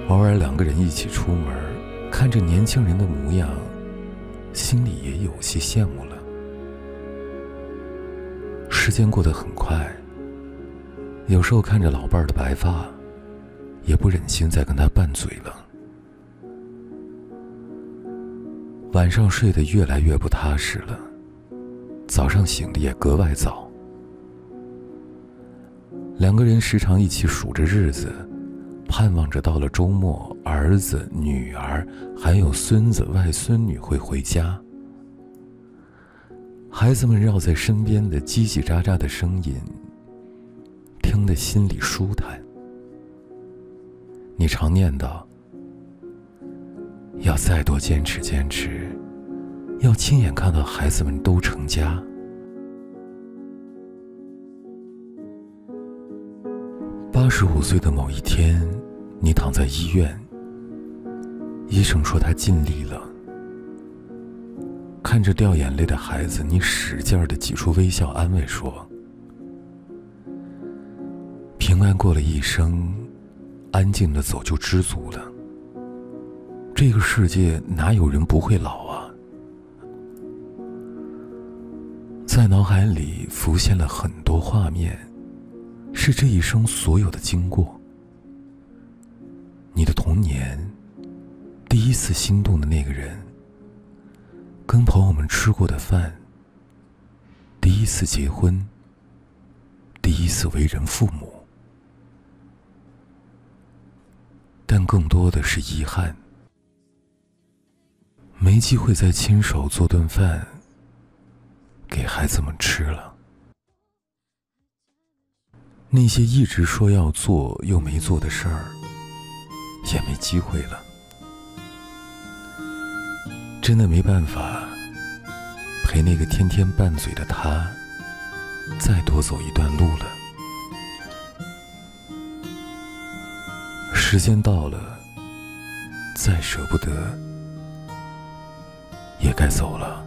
偶尔两个人一起出门，看着年轻人的模样，心里也有些羡慕了。时间过得很快，有时候看着老伴儿的白发，也不忍心再跟他拌嘴了。晚上睡得越来越不踏实了，早上醒得也格外早。两个人时常一起数着日子，盼望着到了周末，儿子、女儿还有孙子、外孙女会回家。孩子们绕在身边的叽叽喳喳的声音，听得心里舒坦。你常念叨，要再多坚持坚持，要亲眼看到孩子们都成家。85岁的某一天，你躺在医院，医生说他尽力了。看着掉眼泪的孩子，你使劲地挤出微笑，安慰说：平安过了一生，安静地走就知足了。这个世界哪有人不会老啊？在脑海里浮现了很多画面，是这一生所有的经过。你的童年，第一次心动的那个人，跟朋友们吃过的饭，第一次结婚，第一次为人父母。但更多的是遗憾，没机会再亲手做顿饭给孩子们吃了。那些一直说要做又没做的事儿，也没机会了。真的没办法陪那个天天拌嘴的他再多走一段路了。时间到了，再舍不得也该走了。